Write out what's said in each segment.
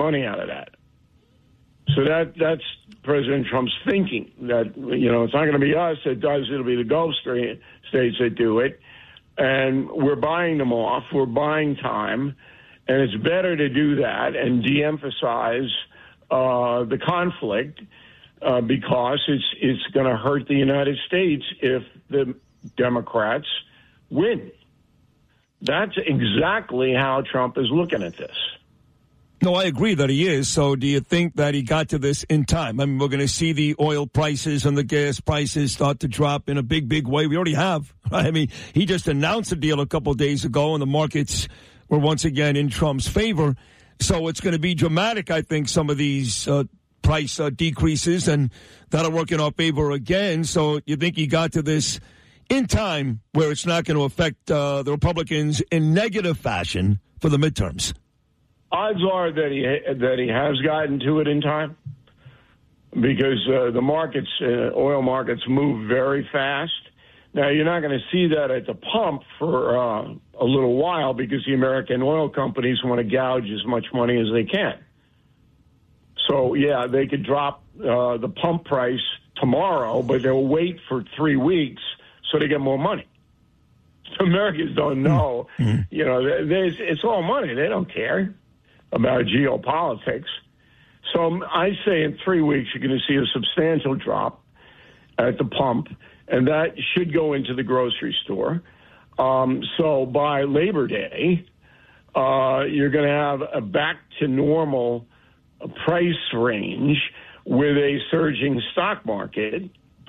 money out of that. So that's President Trump's thinking, that, it's not going to be us that does, it'll be the Gulf states that do it. And we're buying them off. We're buying time. And it's better to do that and de-emphasize the conflict because it's going to hurt the United States if the Democrats win. That's exactly how Trump is looking at this. No, I agree that he is. So do you think that he got to this in time? I mean, we're going to see the oil prices and the gas prices start to drop in a big, big way. We already have. I mean, he just announced a deal a couple of days ago, and the markets were once again in Trump's favor. So it's going to be dramatic, I think, some of these price decreases, and that'll work in our favor again. So you think he got to this in time where it's not going to affect the Republicans in negative fashion for the midterms? Odds are that he has gotten to it in time, because the markets, oil markets, move very fast. Now, you're not going to see that at the pump for a little while, because the American oil companies want to gouge as much money as they can. So, yeah, they could drop the pump price tomorrow, but they'll wait for 3 weeks so they get more money. Americans don't know. It's all money. They don't care about geopolitics. So I say in 3 weeks you're going to see a substantial drop at the pump, and that should go into the grocery store. So by Labor Day, you're going to have a back-to-normal price range with a surging stock market.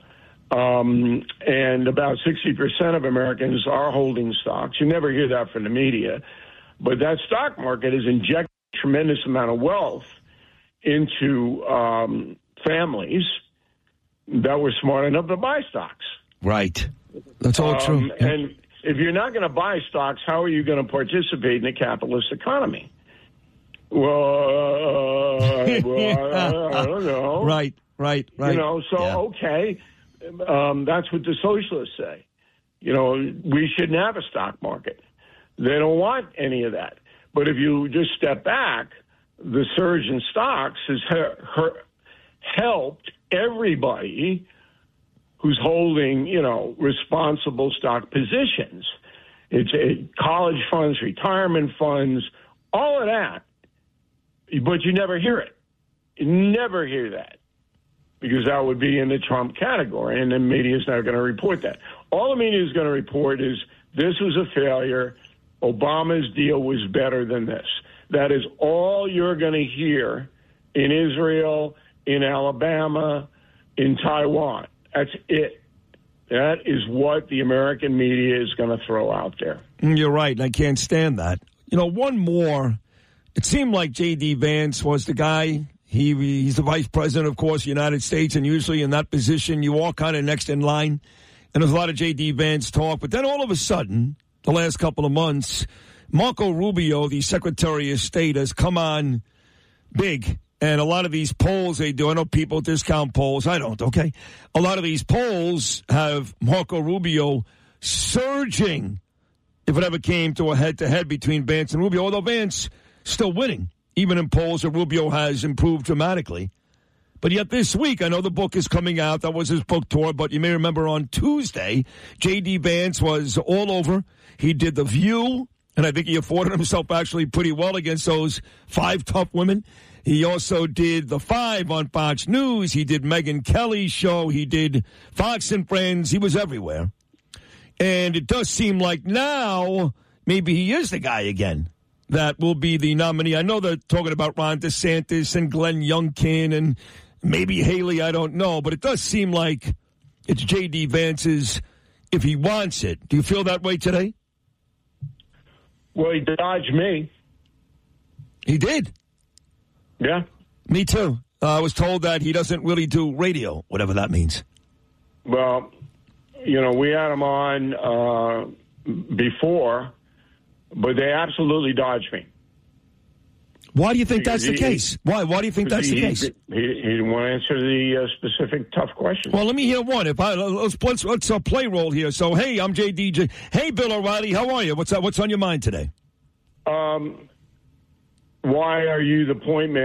And about 60% of Americans are holding stocks. You never hear that from the media. But that stock market is injecting a tremendous amount of wealth into families that were smart enough to buy stocks. Right. That's all true. Yeah. And if you're not going to buy stocks, how are you going to participate in a capitalist economy? Well, I don't know. Right. Okay. That's what the socialists say. We shouldn't have a stock market. They don't want any of that. But if you just step back, the surge in stocks has helped everybody who's holding, responsible stock positions. It's college funds, retirement funds, all of that. But you never hear it. You never hear that, because that would be in the Trump category, and the media is not going to report that. All the media is going to report is this was a failure. Obama's deal was better than this. That is all you're going to hear in Israel, in Alabama, in Taiwan. That's it. That is what the American media is going to throw out there. You're right, and I can't stand that. One more. It seemed like J.D. Vance was the guy. He's the vice president, of course, of the United States, and usually in that position, you are kind of next in line. And there's a lot of J.D. Vance talk. But then all of a sudden, the last couple of months, Marco Rubio, the Secretary of State, has come on big. And a lot of these polls they do, I know people discount polls. I don't, okay? A lot of these polls have Marco Rubio surging if it ever came to a head-to-head between Vance and Rubio, although Vance still winning, even in polls that Rubio has improved dramatically. But yet this week, I know the book is coming out. That was his book tour. But you may remember on Tuesday, J.D. Vance was all over. He did The View, and I think he afforded himself actually pretty well against those 5 tough women. He also did The 5 on Fox News. He did Megyn Kelly's show. He did Fox and Friends. He was everywhere. And it does seem like now maybe he is the guy again that will be the nominee. I know they're talking about Ron DeSantis and Glenn Youngkin and maybe Haley, I don't know. But it does seem like it's J.D. Vance's if he wants it. Do you feel that way today? Well, he dodged me. He did? Yeah. Me too. I was told that he doesn't really do radio, whatever that means. Well, we had him on before, but they absolutely dodged me. Why do you think that's the case? Why do you think that's the case? He didn't want to answer the specific tough questions. Well, let me hear one. Let's play roll here. So, hey, I'm JDJ. Hey, Bill O'Reilly, how are you? What's on your mind today? Why are you the point man